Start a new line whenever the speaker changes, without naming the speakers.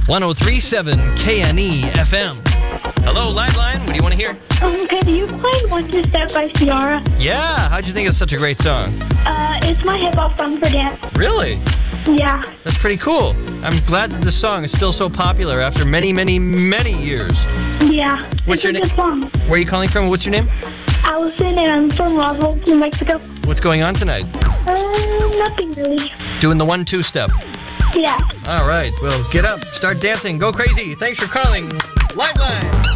1037 KNE FM. Hello, Liveline. What do you want to hear?
Could you play One Two Step by Ciara?
Yeah. How'd you think it's such a great song?
It's my hip-hop song for dance.
Really?
Yeah.
That's pretty cool. I'm glad that this song is still so popular after many, many, many years.
Yeah.
What's your name? Where are you calling from? What's your name?
Allison, and I'm from Roswell, New Mexico.
What's going on tonight?
Nothing really.
Doing the 1-2 step.
Yeah.
All right. Well, get up, start dancing, go crazy. Thanks for calling Liveline.